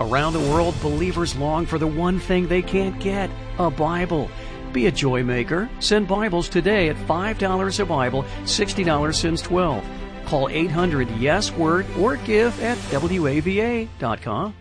Around the world, believers long for the one thing they can't get, a Bible. Be a joy maker. Send Bibles today at $5 a Bible, $60 since 12. Call 800-YES-WORD or give at WAVA.com.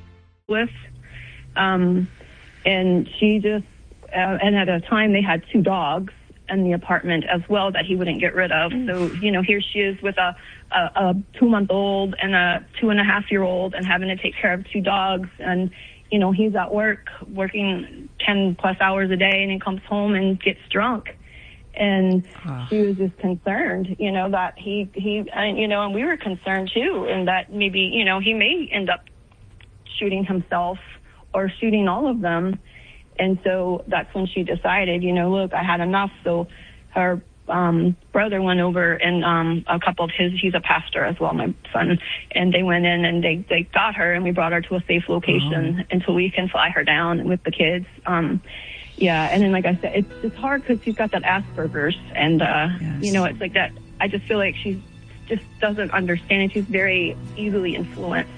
And she just, and at a time they had 2 dogs in the apartment as well that he wouldn't get rid of. So, here she is with a 2-month-old and a 2.5-year-old and having to take care of 2 dogs. And, he's at work working 10 plus hours a day, and he comes home and gets drunk. And she was just concerned, that he, and we were concerned too, and that maybe, he may end up shooting himself or shooting all of them. And so that's when she decided, look, I had enough. So her brother went over and a couple of his, he's a pastor as well, my son, and they went in and they got her, and we brought her to a safe location until we can fly her down with the kids. Yeah, and then like I said, it's hard because she's got that Asperger's, and it's like that. I just feel like she just doesn't understand, and she's very easily influenced.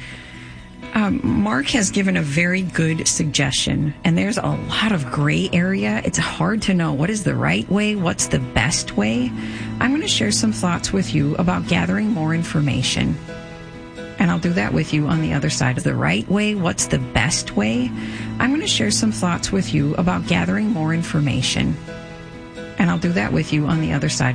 Mark has given a very good suggestion, and there's a lot of gray area. It's hard to know what is the right way, what's the best way. I'm going to share some thoughts with you about gathering more information, and I'll do that with you on the other side of the right way. What's the best way? I'm going to share some thoughts with you about gathering more information, and I'll do that with you on the other side